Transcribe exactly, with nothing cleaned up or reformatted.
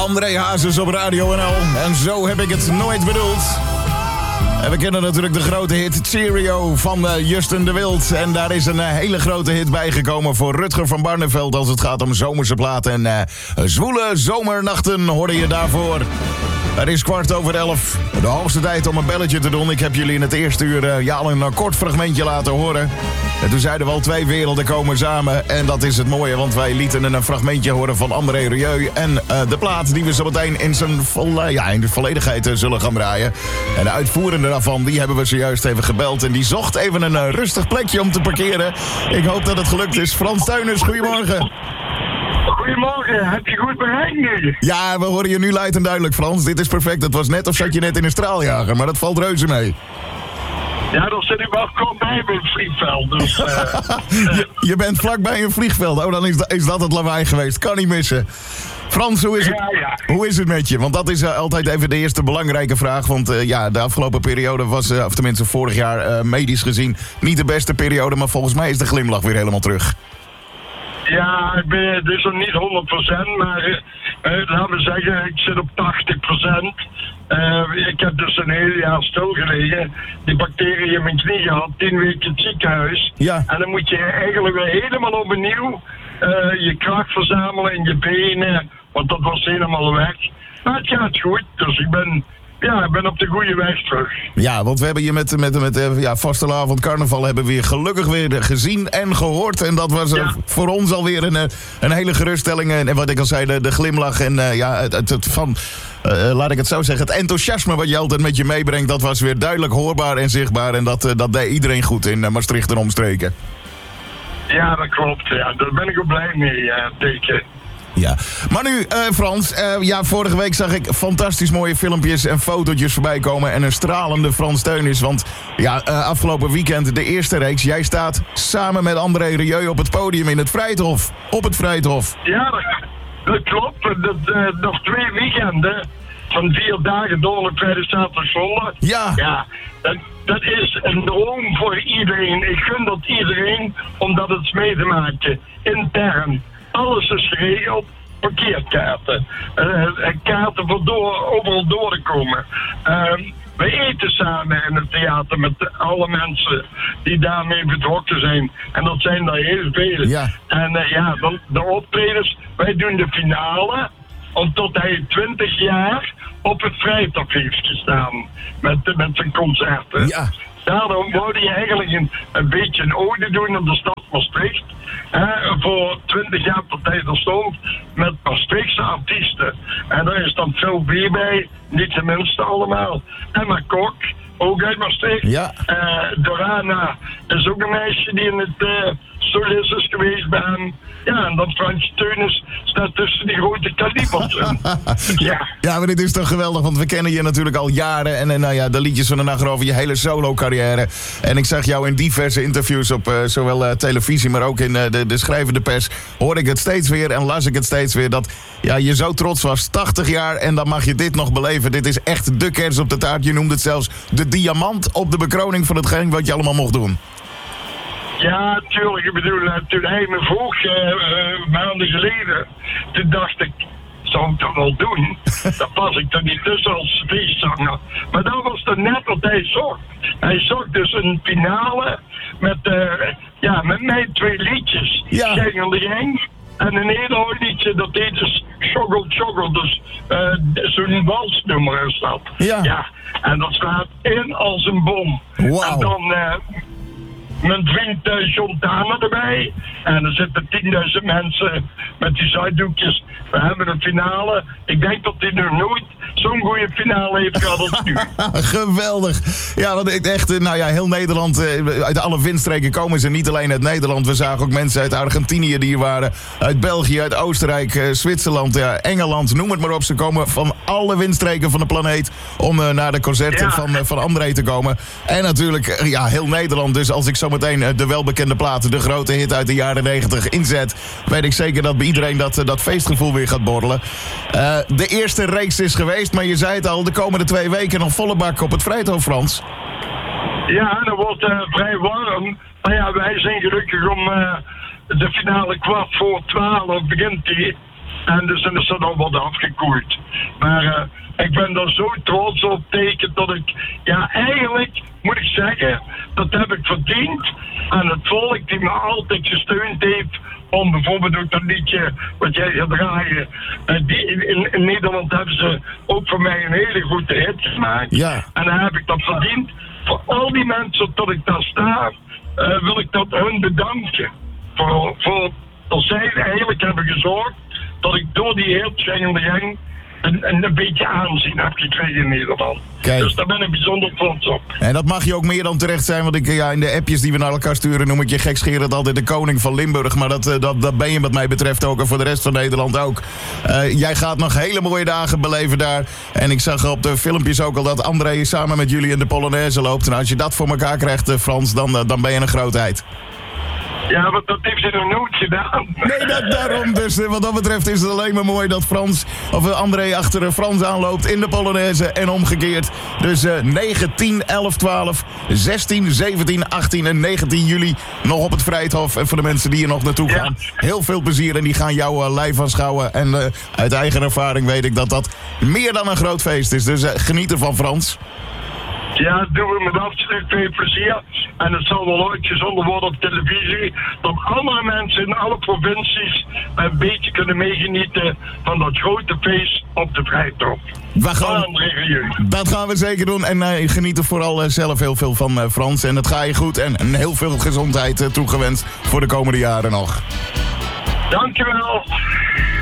André Hazes op Radio N L. En zo heb ik het nooit bedoeld. En we kennen natuurlijk de grote hit Cheerio van uh, Justin de Wild. En daar is een uh, hele grote hit bijgekomen voor Rutger van Barneveld als het gaat om zomerse platen. En uh, zwoele zomernachten hoorde je daarvoor. Het is kwart over elf. De hoogste tijd om een belletje te doen. Ik heb jullie in het eerste uur uh, ja, al een kort fragmentje laten horen. En toen zeiden we al, twee werelden komen samen. En dat is het mooie, want wij lieten een fragmentje horen van André Rieu. En uh, de plaat die we zo meteen in zijn volle, ja, in de volledigheid uh, zullen gaan draaien. En de uitvoerende daarvan, die hebben we zojuist even gebeld. En die zocht even een uh, rustig plekje om te parkeren. Ik hoop dat het gelukt is. Frans Teuners, goedemorgen. Goedemorgen, heb je goed bereikt nu? Ja, we horen je nu luid en duidelijk, Frans. Dit is perfect. Het was net of zat je net in een straaljager, maar dat valt reuze mee. Ja, dan zit ik wel kort bij bij het vliegveld. Dus, uh, je, je bent vlakbij een vliegveld. Oh, dan is, da- is dat het lawaai geweest. Kan niet missen. Frans, hoe is het, ja, ja. hoe is het met je? Want dat is uh, altijd even de eerste belangrijke vraag. Want uh, ja, de afgelopen periode was, uh, of tenminste vorig jaar, uh, medisch gezien, niet de beste periode. Maar volgens mij is de glimlach weer helemaal terug. Ja, ik ben, het is nog niet honderd procent, maar uh, uh, laten we zeggen, ik zit op tachtig procent. Uh, ik heb dus een heel jaar stilgelegen. Die bacteriën in mijn knie gehad, tien weken in het ziekenhuis. Ja. En dan moet je eigenlijk weer helemaal opnieuw uh, je kracht verzamelen in je benen, want dat was helemaal weg. Maar het gaat goed, dus ik ben, ja, ik ben op de goede weg terug. Ja, want we hebben je met, met, met uh, ja, vastelavond carnaval hebben we weer gelukkig weer gezien en gehoord. En dat was uh, Ja. voor ons alweer een, uh, een hele geruststelling. En, en wat ik al zei, de, de glimlach en uh, ja, het, het, het van... Uh, laat ik het zo zeggen, het enthousiasme wat je altijd met je meebrengt, dat was weer duidelijk hoorbaar en zichtbaar. En dat, uh, dat deed iedereen goed in uh, Maastricht en omstreken. Ja, dat klopt. Ja, daar ben ik ook blij mee, ja, teken. Ja, maar nu uh, Frans, uh, ja, vorige week zag ik fantastisch mooie filmpjes en fotootjes voorbij komen en een stralende Frans Teuners. Want ja, uh, afgelopen weekend de eerste reeks, jij staat samen met André Rieu op het podium in het Vrijthof. Op het Vrijthof. Ja, dat, dat klopt. Dat, uh, nog twee weekenden van vier dagen, donderdag, vrijdag, zaterdag, zondag. Ja. Ja, dat, dat is een droom voor iedereen. Ik gun dat iedereen, omdat het mee te maken. Intern. Alles is geregeld. Parkeerkaarten. Uh, kaarten voor door, overal door te komen. Uh, we eten samen in het theater met de, alle mensen die daarmee betrokken zijn. En dat zijn er heel veel. Ja. En uh, ja, dan, de optredens, wij doen de finale. Omdat hij twintig jaar op het Vrijthof heeft gestaan. Met, met zijn concerten. Ja. Daarom wilde je eigenlijk een, een beetje een ode doen aan de stad Maastricht. Eh, voor twintig jaar dat hij er stond met Maastrichtse artiesten. En daar is dan Phil B bij, niet de minste allemaal. Emma Kok, ook uit Maastricht. Ja. Uh, Dorana is ook een meisje die in het uh, solist is geweest bij hem. Ja, en dan Frans Teuners staat tussen die grote kalibers. Ja. Ja, maar dit is toch geweldig, want we kennen je natuurlijk al jaren. En, en nou ja, de liedjes van de nacht over je hele solo-carrière. En ik zag jou in diverse interviews op uh, zowel uh, televisie, maar ook in uh, de, de schrijvende pers. Hoorde ik het steeds weer en las ik het steeds weer. Dat ja, je zo trots was, tachtig jaar en dan mag je dit nog beleven. Dit is echt de kers op de taart. Je noemde het zelfs de diamant op de bekroning van hetgeen wat je allemaal mocht doen. Ja, tuurlijk. Ik bedoel, uh, toen hij me vroeg, uh, uh, maanden geleden, toen dacht ik, zou ik dat wel doen? Dan pas ik er niet tussen als feestzanger. Maar dat was dan net wat hij zocht. Hij zocht dus een finale met, uh, ja, met mijn twee liedjes. Ja. Gang on the Gang. En een heel oud liedje, dat heet dus Choggle Choggle. Dus uh, zo'n walsnummer is dat. Ja. Ja. En dat staat in als een bom. Wauw. En dan... Uh, mijn vriend uh, John Tana erbij. En er zitten tienduizend mensen met die zijdoekjes. We hebben een finale. Ik denk dat hij nog nooit zo'n goede finale heeft gehad als nu. Geweldig. Ja, want ik echt, nou ja, heel Nederland, uit alle windstreken komen ze. Niet alleen uit Nederland. We zagen ook mensen uit Argentinië die hier waren. Uit België, uit Oostenrijk, Zwitserland, ja, Engeland, noem het maar op. Ze komen van alle windstreken van de planeet om uh, naar de concerten Ja. van, uh, van André te komen. En natuurlijk, ja, heel Nederland. Dus als ik zo meteen uh, de welbekende plaat, de grote hit uit de jaren negentig inzet, weet ik zeker dat bij iedereen dat, uh, dat feestgevoel weer gaat borrelen. Uh, de eerste reeks is geweest, maar je zei het al, de komende twee weken nog volle bak op het Vrijthof, Frans. Ja, dat wordt uh, vrij warm. Maar ja, wij zijn gelukkig om uh, de finale kwart voor twaalf begint die. En dus dan is dat al wat afgekoeld. Maar uh, ik ben er zo trots op tegen dat ik, ja eigenlijk moet ik zeggen, dat heb ik verdiend aan het volk die me altijd gesteund heeft. Om bijvoorbeeld ook dat liedje wat jij gaat draaien. Uh, die, in, in Nederland hebben ze ook voor mij een hele goede hit gemaakt. Ja. En dan heb ik dat verdiend. Voor al die mensen dat ik daar sta, uh, wil ik dat hun bedanken. Voor, voor dat zij eigenlijk hebben gezorgd dat ik door die hit Zingende Gang een, een beetje aanzien heb gekregen in Nederland. Kijk. Dus daar ben ik bijzonder trots op. En dat mag je ook meer dan terecht zijn, want ik, ja, in de appjes die we naar elkaar sturen noem ik je gekscherend altijd de koning van Limburg. Maar dat, dat, dat ben je wat mij betreft ook en voor de rest van Nederland ook. Uh, jij gaat nog hele mooie dagen beleven daar. En ik zag op de filmpjes ook al dat André samen met jullie in de Polonaise loopt. En als je dat voor elkaar krijgt, Frans, dan, dan ben je een grootheid. Ja, want dat heeft ze nog nooit gedaan. Nee, dat, daarom. Dus wat dat betreft is het alleen maar mooi dat Frans, of André achter Frans aanloopt in de Polonaise en omgekeerd. Dus uh, negen, tien, elf, twaalf, zestien, zeventien, achttien en negentien juli nog op het Vrijthof. En voor de mensen die er nog naartoe gaan, ja. Heel veel plezier en die gaan jou uh, live aanschouwen. En uh, uit eigen ervaring weet ik dat dat meer dan een groot feest is. Dus uh, geniet ervan, Frans. Ja, dat doen we met absoluut veel plezier. En het zal wel ooit gezonden worden op televisie. Dat andere mensen in alle provincies een beetje kunnen meegenieten van dat grote feest op de Vrijthof. We gaan, dat gaan we zeker doen. En uh, geniet er vooral uh, zelf heel veel van, uh, Frans. En het gaat je goed. En, en heel veel gezondheid uh, toegewenst voor de komende jaren nog. Dankjewel.